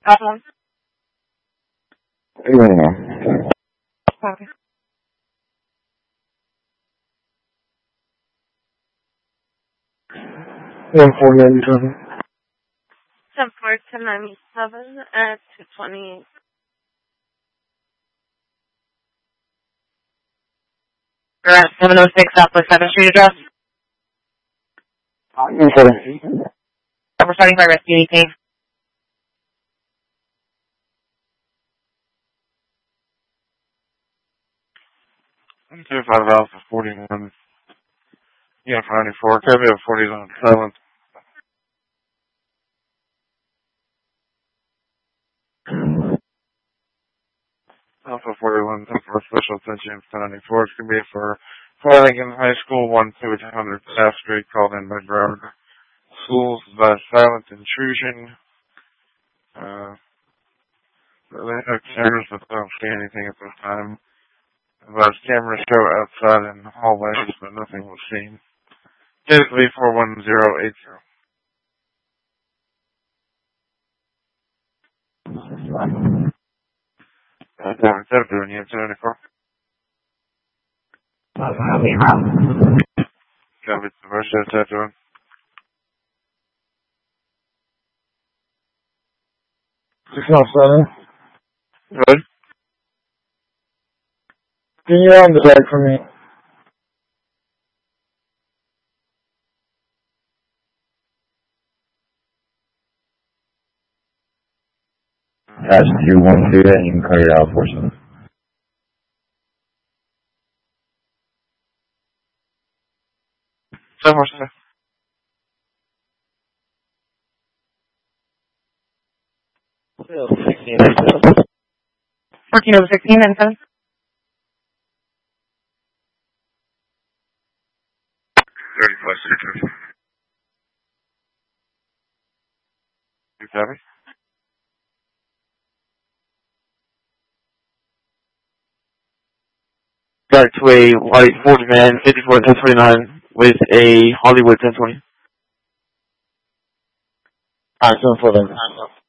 Yeah. Okay. 1497. 10-4-1097 at 220. You're at 706 Southwest 7th Street address. We're starting by rescue ET. 25 Alpha 41. Yeah, 94. Copy of 40 on silent. Alpha 41, for special attention, 94. It's going to be for Lincoln High School, 1-200 South Street, called in by Broward Schools by silent intrusion. They have cameras, but don't see anything at this time. But cameras show outside in hallways, but nothing was seen. Typically 41080. That's doing you, 74. Copy the first shift, that's doing. Good. Can you on the back for me? Yes, you want to do that, you can cut it out for some. So much, sir. 14-16 and 7. 30+ seconds. You copy? Back to a white 40 man, 54 1029 with a Hollywood 1020. Alright, 7-4.